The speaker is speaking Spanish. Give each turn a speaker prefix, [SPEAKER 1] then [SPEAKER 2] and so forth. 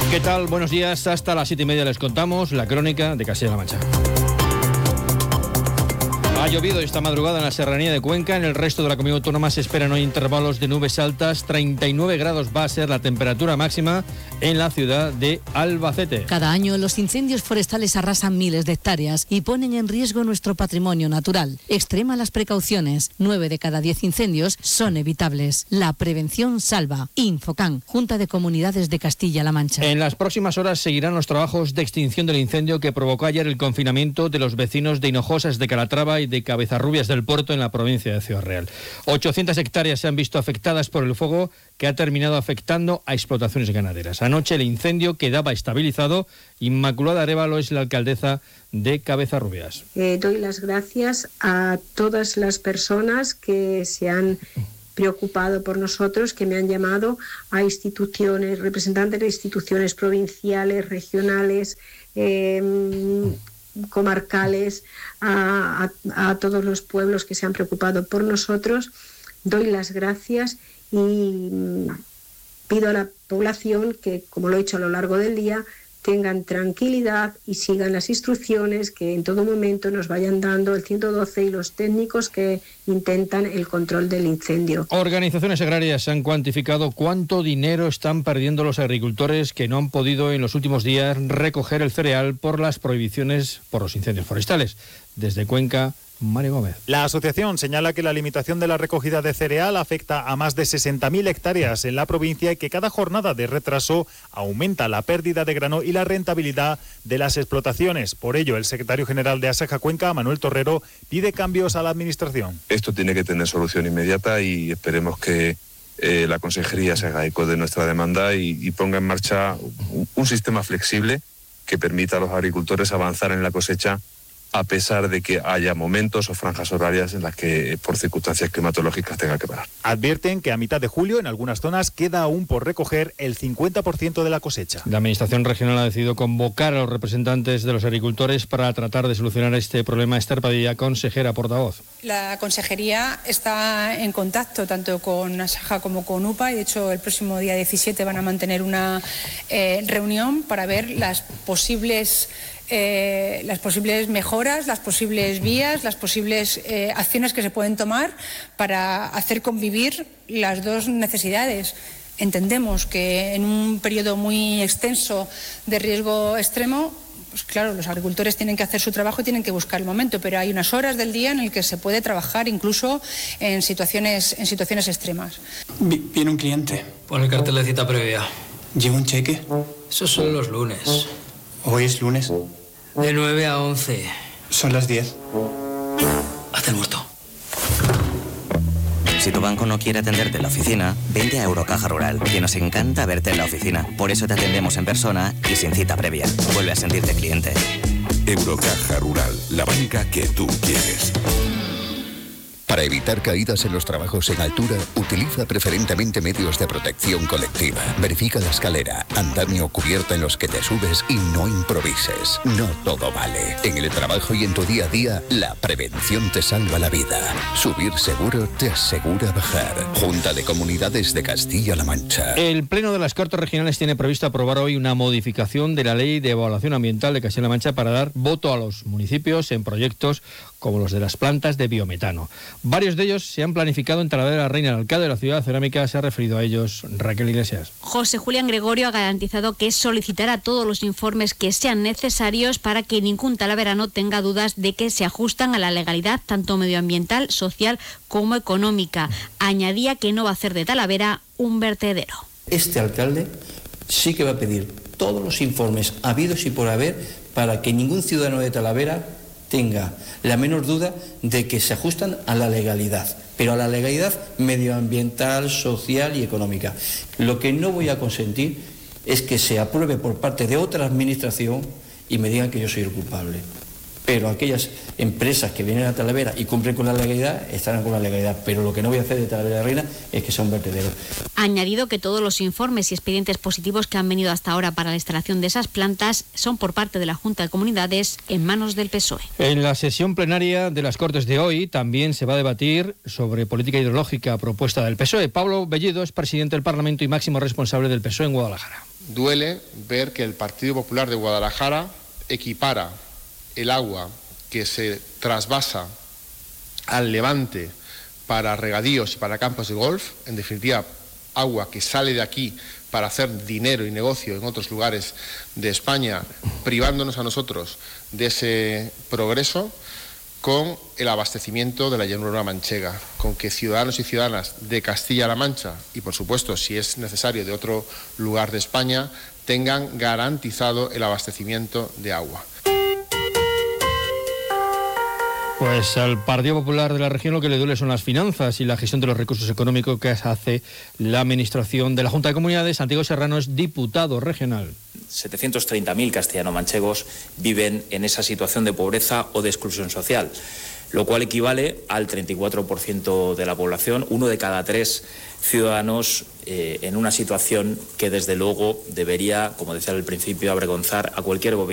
[SPEAKER 1] ¿Qué tal? Buenos días. Hasta las 7:30 les contamos la crónica de Castilla-La Mancha. Ha llovido esta madrugada en la serranía de Cuenca. En el resto de la comunidad autónoma se esperan hoy intervalos de nubes altas. 39 grados va a ser la temperatura máxima en la ciudad de Albacete.
[SPEAKER 2] Cada año los incendios forestales arrasan miles de hectáreas y ponen en riesgo nuestro patrimonio natural. Extrema las precauciones. 9 de cada 10 incendios son evitables. La prevención salva. Infocan, Junta de Comunidades de Castilla-La Mancha.
[SPEAKER 1] En las próximas horas seguirán los trabajos de extinción del incendio que provocó ayer el confinamiento de los vecinos de Hinojosas de Calatrava y de Cabezarrubias del Puerto en la provincia de Ciudad Real. 800 hectáreas se han visto afectadas por el fuego que ha terminado afectando a explotaciones ganaderas. Anoche el incendio quedaba estabilizado. Inmaculada Arévalo es la alcaldesa de Cabezarrubias.
[SPEAKER 3] Doy las gracias a todas las personas que se han preocupado por nosotros, que me han llamado, a instituciones, representantes de instituciones provinciales, regionales, comarcales, a todos los pueblos que se han preocupado por nosotros. Doy las gracias y pido a la población que, como lo he hecho a lo largo del día, tengan tranquilidad y sigan las instrucciones que en todo momento nos vayan dando el 112 y los técnicos que intentan el control del incendio.
[SPEAKER 1] Organizaciones agrarias han cuantificado cuánto dinero están perdiendo los agricultores que no han podido en los últimos días recoger el cereal por las prohibiciones por los incendios forestales. Desde Cuenca, Mario Gómez.
[SPEAKER 4] La asociación señala que la limitación de la recogida de cereal afecta a más de 60.000 hectáreas en la provincia y que cada jornada de retraso aumenta la pérdida de grano y la rentabilidad de las explotaciones. Por ello, el secretario general de Asaja Cuenca, Manuel Torrero, pide cambios a la administración.
[SPEAKER 5] Esto tiene que tener solución inmediata y esperemos que la consejería se haga eco de nuestra demanda y ponga en marcha un sistema flexible que permita a los agricultores avanzar en la cosecha a pesar de que haya momentos o franjas horarias en las que por circunstancias climatológicas tenga que parar.
[SPEAKER 4] Advierten que a mitad de julio en algunas zonas queda aún por recoger el 50% de la cosecha.
[SPEAKER 1] La Administración regional ha decidido convocar a los representantes de los agricultores para tratar de solucionar este problema. Esther Padilla, consejera portavoz.
[SPEAKER 6] La consejería está en contacto tanto con Asaja como con UPA y de hecho el próximo día 17 van a mantener una reunión para ver las posibles mejoras, las posibles vías, las posibles acciones que se pueden tomar para hacer convivir las dos necesidades. Entendemos que en un periodo muy extenso de riesgo extremo, pues claro, los agricultores tienen que hacer su trabajo y tienen que buscar el momento, pero hay unas horas del día en el que se puede trabajar incluso en situaciones extremas.
[SPEAKER 7] Viene un cliente.
[SPEAKER 8] Pon el cartel de cita previa.
[SPEAKER 7] ¿Lleva un cheque?
[SPEAKER 8] Eso son los lunes.
[SPEAKER 7] ¿Hoy es lunes?
[SPEAKER 8] De 9 a 11.
[SPEAKER 7] Son las 10.
[SPEAKER 8] Hazte el muerto.
[SPEAKER 9] Si tu banco no quiere atenderte en la oficina, vente a Eurocaja Rural, que nos encanta verte en la oficina. Por eso te atendemos en persona y sin cita previa. Vuelve a sentirte cliente.
[SPEAKER 10] Eurocaja Rural, la banca que tú quieres. Para evitar caídas en los trabajos en altura, utiliza preferentemente medios de protección colectiva. Verifica la escalera, andamio o cubierta en los que te subes y no improvises. No todo vale. En el trabajo y en tu día a día, la prevención te salva la vida. Subir seguro te asegura bajar. Junta de Comunidades de Castilla-La Mancha.
[SPEAKER 1] El Pleno de las Cortes Regionales tiene previsto aprobar hoy una modificación de la Ley de Evaluación Ambiental de Castilla-La Mancha para dar voto a los municipios en proyectos como los de las plantas de biometano. Varios de ellos se han planificado en Talavera de la Reina. El alcalde de la ciudad cerámica se ha referido a ellos, Raquel Iglesias.
[SPEAKER 11] José Julián Gregorio ha garantizado que solicitará todos los informes que sean necesarios para que ningún talaverano tenga dudas de que se ajustan a la legalidad tanto medioambiental, social como económica. Añadía que no va a hacer de Talavera un vertedero.
[SPEAKER 12] Este alcalde sí que va a pedir todos los informes habidos y por haber para que ningún ciudadano de Talavera tenga la menor duda de que se ajustan a la legalidad, pero a la legalidad medioambiental, social y económica. Lo que no voy a consentir es que se apruebe por parte de otra administración y me digan que yo soy el culpable. Pero aquellas empresas que vienen a Talavera y cumplen con la legalidad, estarán con la legalidad. Pero lo que no voy a hacer de Talavera de la Reina es que sea un vertedero.
[SPEAKER 11] Ha añadido que todos los informes y expedientes positivos que han venido hasta ahora para la instalación de esas plantas son por parte de la Junta de Comunidades en manos del PSOE.
[SPEAKER 1] En la sesión plenaria de las Cortes de hoy también se va a debatir sobre política hidrológica propuesta del PSOE. Pablo Bellido es presidente del Parlamento y máximo responsable del PSOE en Guadalajara.
[SPEAKER 13] duele ver que el Partido Popular de Guadalajara equipara el agua que se trasvasa al Levante para regadíos y para campos de golf, en definitiva, agua que sale de aquí para hacer dinero y negocio en otros lugares de España, privándonos a nosotros de ese progreso, con el abastecimiento de la llanura manchega, con que ciudadanos y ciudadanas de Castilla-La Mancha y, por supuesto, si es necesario, de otro lugar de España, tengan garantizado el abastecimiento de agua.
[SPEAKER 1] Pues al Partido Popular de la región lo que le duele son las finanzas y la gestión de los recursos económicos que hace la administración de la Junta de Comunidades. Santiago Serrano es diputado regional.
[SPEAKER 14] 730.000 castellano-manchegos viven en esa situación de pobreza o de exclusión social, lo cual equivale al 34% de la población, 1 de cada 3 ciudadanos en una situación que desde luego debería, como decía al principio, avergonzar a cualquier gobierno.